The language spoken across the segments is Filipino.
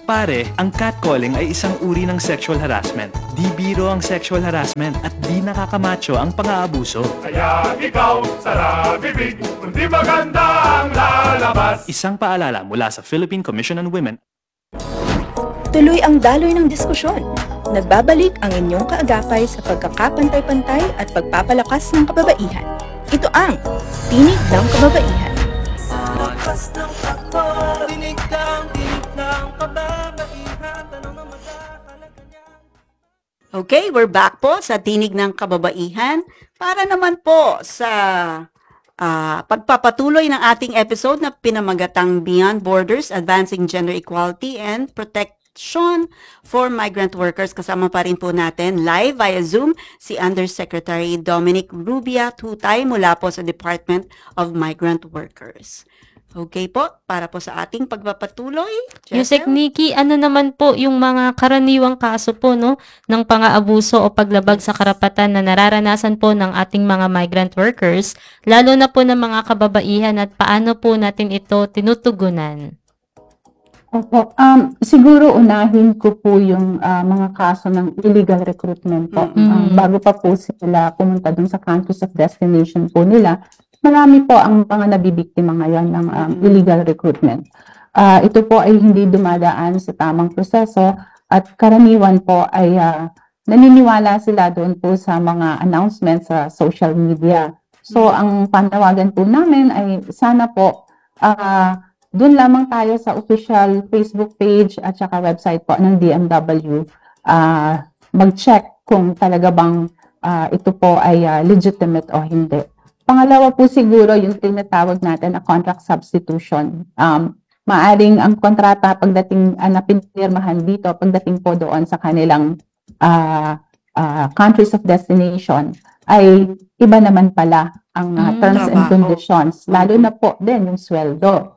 Pare, ang catcalling ay isang uri ng sexual harassment. Di biro ang sexual harassment at di nakakamacho ang pang-aabuso. Kaya ikaw, sara bibig, kundi maganda ang lalabas. Isang paalala mula sa Philippine Commission on Women. Tuloy ang daloy ng diskusyon. Nagbabalik ang inyong kaagapay sa pagkakapantay-pantay at pagpapalakas ng kababaihan. Ito ang Tinig ng Kababaihan. Okay, we're back po sa Tinig ng Kababaihan para naman po sa pagpapatuloy ng ating episode na pinamagatang Beyond Borders, Advancing Gender Equality and Protection for Migrant Workers. Kasama pa rin po natin live via Zoom si Undersecretary Dominic Rubia Tutay mula po sa Department of Migrant Workers. Okay po, para po sa ating pagpapatuloy. Yusek Nikki, ano naman po yung mga karaniwang kaso po no ng pang-aabuso o paglabag sa karapatan na nararanasan po ng ating mga migrant workers, lalo na po ng mga kababaihan, at paano po natin ito tinutugunan? Opo. Siguro unahin ko po yung mga kaso ng illegal recruitment po. Bago pa po sila pumunta dun sa countries of destination po nila, marami po ang mga nabibiktima ngayon ng illegal recruitment. Ito po ay hindi dumadaan sa tamang proseso at karaniwan po ay naniniwala sila doon po sa mga announcements sa social media. So, ang panawagan po namin ay sana po doon lamang tayo sa official Facebook page at saka website po ng DMW mag-check kung talaga bang ito po ay legitimate o hindi. Pangalawa po siguro yung tinatawag natin na contract substitution. Maaring ang kontrata pagdating na pinirmahan dito, pagdating po doon sa kanilang countries of destination, ay iba naman pala ang terms and conditions, lalo na po din yung sweldo.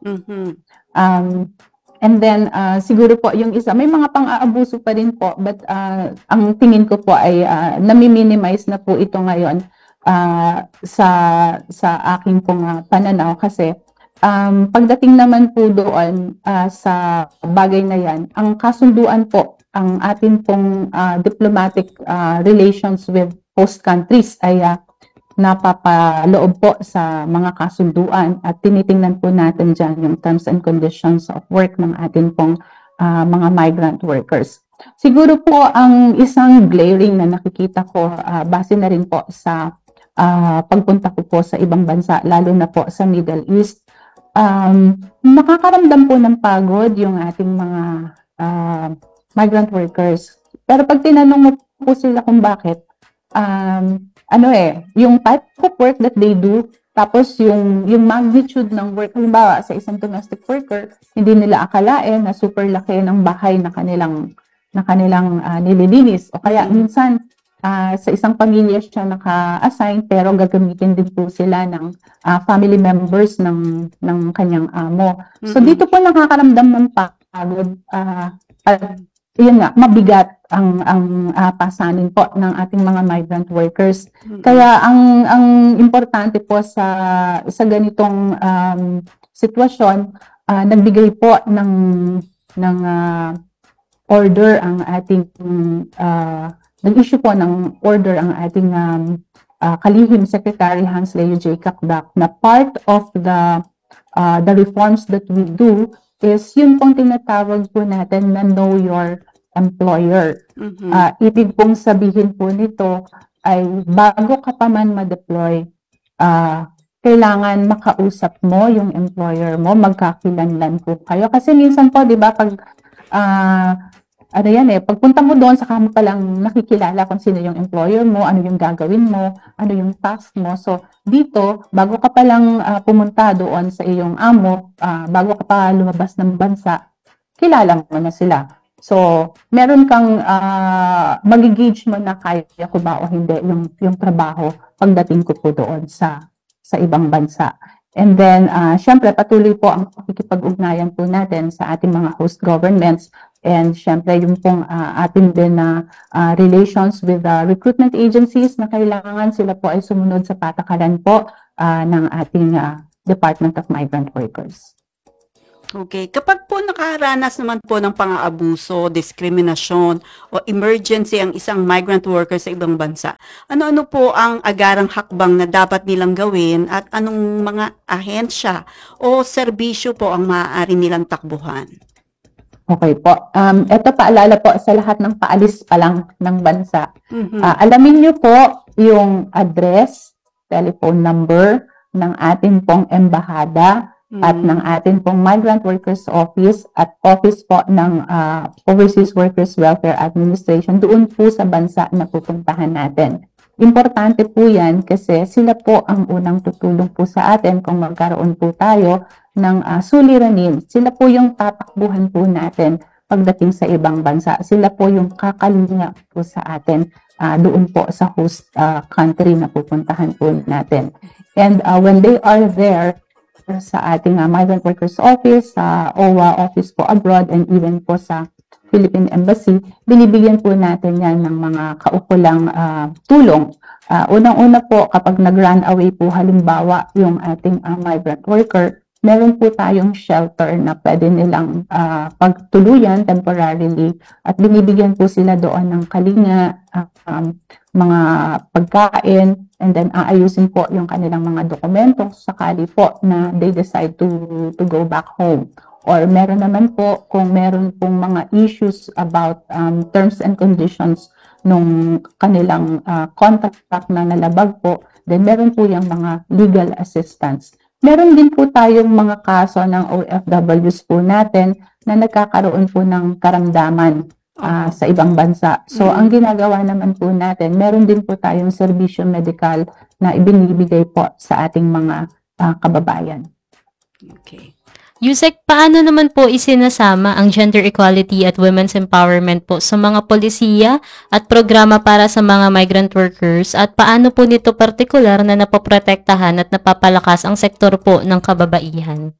And then, siguro po yung isa, may mga pang-aabuso pa rin po, but ang tingin ko po ay nami-minimize na po ito ngayon sa aking pong pananaw kasi pagdating naman po doon sa bagay na yan, ang kasunduan po, ang atin pong diplomatic relations with host countries ay napapaloob po sa mga kasunduan at tinitingnan po natin dyan yung terms and conditions of work ng atin pong mga migrant workers. Siguro po ang isang glaring na nakikita ko base na rin po sa pagpunta ko po sa ibang bansa, lalo na po sa Middle East, nakakaramdam po ng pagod yung ating mga migrant workers. Pero pag tinanong mo po sila kung bakit, yung type of work that they do, tapos yung magnitude ng work, halimbawa sa isang domestic worker, hindi nila akalain na super laki ng bahay na kanilang nililinis. O kaya minsan, sa isang pamilya siya naka-assign pero gagamitin din po sila ng family members ng kanyang amo. So dito po nakakaramdam ng pagod at yun nga, mabigat ang pasanin po ng ating mga migrant workers. Kaya ang importante po sa ganitong sitwasyon, nagbigay po ng order ang ating nag-issue po ng order ang ating kalihim Secretary Hans Leo J. Kakdak na part of the reforms that we do is yun pong tinatawag po natin na know your employer. Ibig pong sabihin po nito ay bago ka pa man ma-deploy, kailangan makausap mo yung employer mo, magkakilanlan po kayo. Kasi minsan po, di ba, pag pagpunta mo doon, saka mo palang nakikilala kung sino yung employer mo, ano yung gagawin mo, ano yung task mo. So, dito, bago ka palang pumunta doon sa iyong amo, bago ka pa lumabas ng bansa, kilala mo na sila. So, meron kang mag-gauge mo na kaya ko ba o hindi yung trabaho pagdating ko po doon sa ibang bansa. And then, syempre, patuloy po ang pakikipag-ugnayan po natin sa ating mga host governments. And syempre, yung pong ating din na relations with recruitment agencies na kailangan sila po ay sumunod sa patakaran po ng ating Department of Migrant Workers. Okay. Kapag po nakaranas naman po ng pang-aabuso, diskriminasyon o emergency ang isang migrant worker sa ibang bansa, ano-ano po ang agarang hakbang na dapat nilang gawin at anong mga ahensya o serbisyo po ang maaari nilang takbuhan? Okay po. Ito paalala po sa lahat ng paalis pa lang ng bansa. Mhm. Alamin niyo po yung address, telephone number ng ating pong embahada at ng ating pong Migrant Workers Office at office po ng Overseas Workers Welfare Administration doon po sa bansa na pupuntahan natin. Importante po yan kasi sila po ang unang tutulong po sa atin kung magkaroon po tayo ng suliranin. Sila po yung tatakbuhan po natin pagdating sa ibang bansa. Sila po yung kakalinga po sa atin doon po sa host country na pupuntahan po natin. And when they are there, sa ating Migrant Workers Office, sa OWA Office po abroad, and even po sa Philippine Embassy, binibigyan po natin yan ng mga kaukulang tulong. Unang-una po, kapag nag-run away po halimbawa yung ating migrant worker, meron po tayong shelter na pwede nilang pagtuluyan temporarily at binibigyan po sila doon ng kalinga, mga pagkain, and then aayusin po yung kanilang mga dokumento sakali po na they decide to go back home. Or meron naman po, kung meron pong mga issues about terms and conditions nung kanilang contract na nalabag po, then meron po yung mga legal assistance. Meron din po tayong mga kaso ng OFWs po natin na nagkakaroon po ng karamdaman sa ibang bansa. So, ang ginagawa naman po natin, meron din po tayong serbisyo medikal na ibinibigay po sa ating mga kababayan. Okay. Yusek, paano naman po isinasama ang gender equality at women's empowerment po sa mga polisiya at programa para sa mga migrant workers at paano po nito partikular na napoprotektahan at napapalakas ang sektor po ng kababaihan?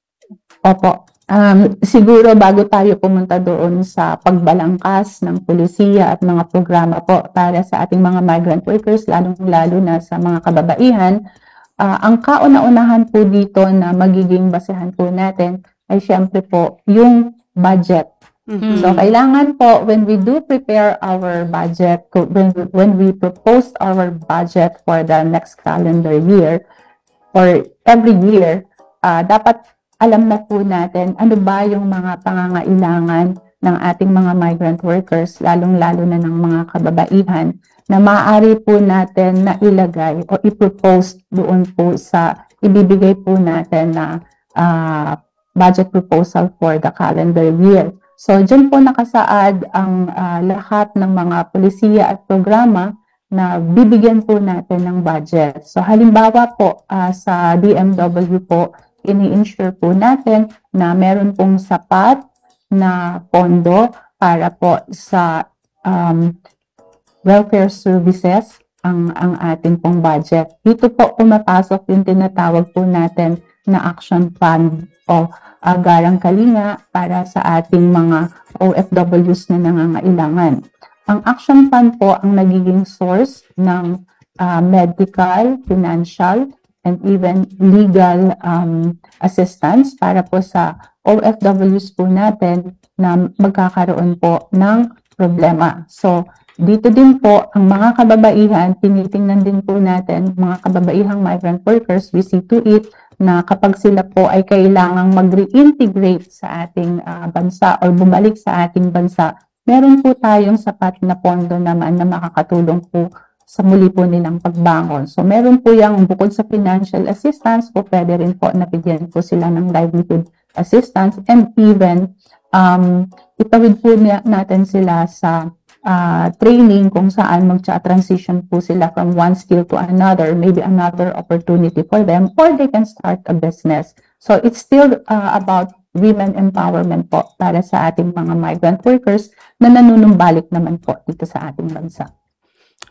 Opo. Siguro bago tayo pumunta doon sa pagbalangkas ng pulisiya at mga programa po para sa ating mga migrant workers, lalong-lalo na sa mga kababaihan, ang kauna-unahan po dito na magiging basehan po natin ay syempre po yung budget. So, kailangan po, when we do prepare our budget, when we propose our budget for the next calendar year, or every year, dapat alam na po natin ano ba yung mga pangangailangan ng ating mga migrant workers, lalong-lalo na ng mga kababaihan, na maaari po natin na ilagay o i-propose doon po sa ibibigay po natin na budget proposal for the calendar year. So, dyan po nakasaad ang lahat ng mga polisiya at programa na bibigyan po natin ng budget. So, halimbawa po sa DMW po, ini-ensure po natin na meron pong sapat na pondo para po sa welfare services ang ating pong budget. Dito po pumapasok yung tinatawag po natin na action fund o agarang kalinga para sa ating mga OFWs na nangangailangan. Ang action fund po ang nagiging source ng medical, financial, and even legal assistance para po sa OFWs po natin na magkakaroon po ng problema. So, dito din po, ang mga kababaihan, tinitingnan din po natin, mga kababaihang migrant workers, we see to it na kapag sila po ay kailangang mag-reintegrate sa ating bansa or bumalik sa ating bansa, meron po tayong sapat na pondo naman na makakatulong po sa muli po nilang pagbangon. So, meron po yung bukod sa financial assistance po, pwede rin po nabigyan po sila ng livelihood assistance and even itawid po natin sila sa training kung saan mag-transition po sila from one skill to another, maybe another opportunity for them, or they can start a business. So, it's still about women empowerment po para sa ating mga migrant workers na nanunumbalik naman po dito sa ating bansa.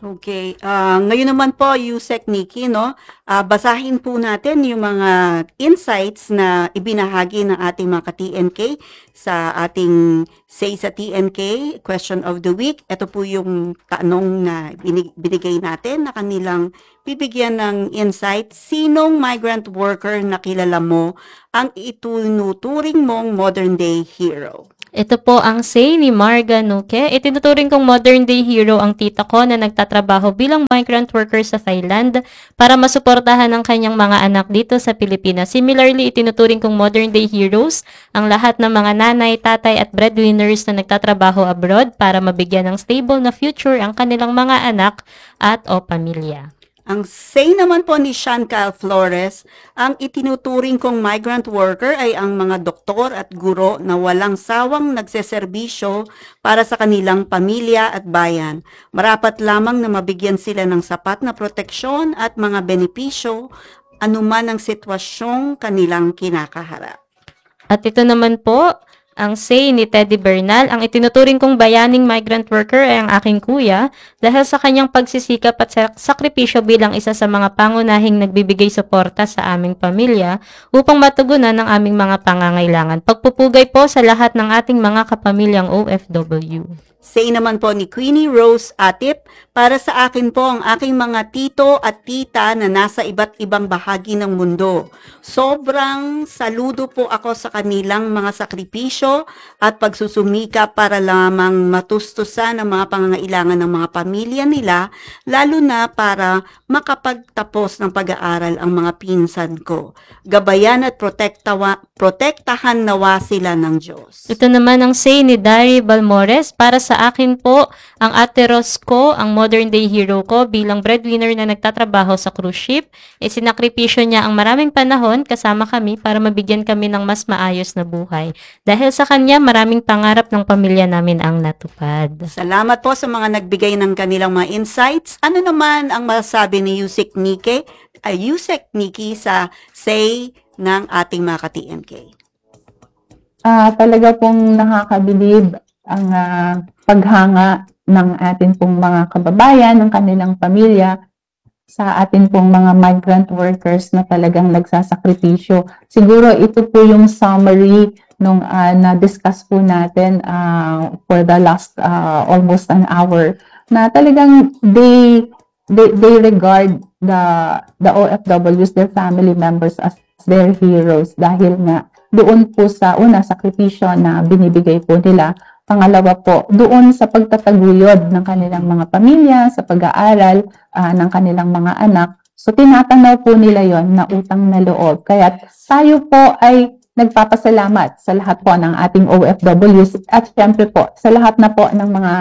Okay. Ngayon naman po, Yusek Nikki, no? Basahin po natin yung mga insights na ibinahagi ng ating mga ka-TNK sa ating Say sa TNK, Question of the Week. Ito po yung tanong na binigay natin na kanilang bibigyan ng insight. Sinong migrant worker na kilala mo ang itunuturing mong modern day hero? Ito po ang say ni Marga Nuke. Itinuturing kong modern day hero ang tita ko na nagtatrabaho bilang migrant worker sa Thailand para masuportahan ang kanyang mga anak dito sa Pilipinas. Similarly, itinuturing kong modern day heroes ang lahat ng mga nanay, tatay at breadwinners na nagtatrabaho abroad para mabigyan ng stable na future ang kanilang mga anak at o pamilya. Ang say naman po ni Chancal Flores, ang itinuturing kong migrant worker ay ang mga doktor at guro na walang sawang nagseserbisyo para sa kanilang pamilya at bayan. Marapat lamang na mabigyan sila ng sapat na proteksyon at mga benepisyo anuman ang sitwasyong kanilang kinakaharap. At ito naman po, ang say ni Teddy Bernal, ang itinuturing kong bayaning migrant worker ay ang aking kuya dahil sa kanyang pagsisikap at sakripisyo bilang isa sa mga pangunahing nagbibigay suporta sa aming pamilya upang matugunan ang aming mga pangangailangan. Pagpupugay po sa lahat ng ating mga kapamilyang OFW. Say naman po ni Queenie Rose Atip, para sa akin po ang aking mga tito at tita na nasa iba't ibang bahagi ng mundo. Sobrang saludo po ako sa kanilang mga sakripisyo at pagsusumika para lamang matustusan ang mga pangangailangan ng mga pamilya nila, lalo na para makapagtapos ng pag-aaral ang mga pinsan ko. Gabayan at protektahan nawa sila ng Diyos. Ito naman ang say ni Dari Balmores, para sa akin po, ang ate Ros ko, ang modern day hero ko bilang breadwinner na nagtatrabaho sa cruise ship. Isinakripisyo niya ang maraming panahon kasama kami para mabigyan kami ng mas maayos na buhay. Dahil sa kanya, maraming pangarap ng pamilya namin ang natupad. Salamat po sa mga nagbigay ng kanilang mga insights. Ano naman ang masasabi ni Yusek Nikki sa say ng ating mga ka-TNK? Talaga pong nakakabilib ang paghanga ng atin pong mga kababayan, ng kanilang pamilya, sa atin pong mga migrant workers na talagang nagsasakripisyo. Siguro ito po yung summary nung na-discuss po natin for the last almost an hour, na talagang they regard the OFWs, their family members as their heroes dahil nga doon po sa una sakripisyo na binibigay po nila. Pangalawa po, doon sa pagtataguyod ng kanilang mga pamilya, sa pag-aaral ng kanilang mga anak. So, tinatanaw po nila yon na utang na loob. Kaya tayo po ay nagpapasalamat sa lahat po ng ating OFWs at syempre po sa lahat na po ng mga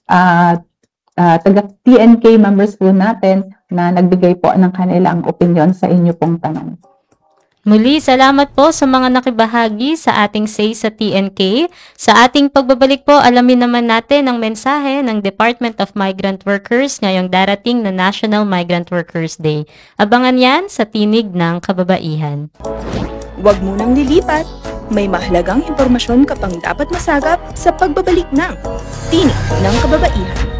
taga-TNK members po natin na nagbigay po ng kanilang opinion sa inyo pong tanong. Muli, salamat po sa mga nakibahagi sa ating say sa TNK. Sa ating pagbabalik po, alamin naman natin ang mensahe ng Department of Migrant Workers ngayong darating na National Migrant Workers Day. Abangan yan sa Tinig ng Kababaihan. Huwag munang lilipat. May mahalagang impormasyon ka pang dapat masagap sa pagbabalik ng Tinig ng Kababaihan.